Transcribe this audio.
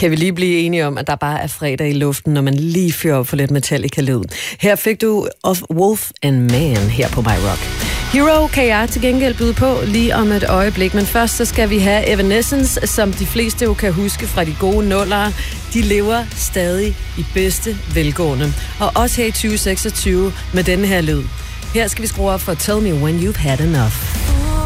Kan vi lige blive enige om, at der bare er fredag i luften, når man lige fyrer op for lidt Metallica-lyd. Her fik du Of Wolf and Man her på My Rock. Hero kan jeg til gengæld byde på lige om et øjeblik, men først så skal vi have Evanescence, som de fleste jo kan huske fra de gode nullere. De lever stadig i bedste velgående, og også her i 2026 med denne her lyd. Her skal vi skrue op for Tell Me When You've Had Enough.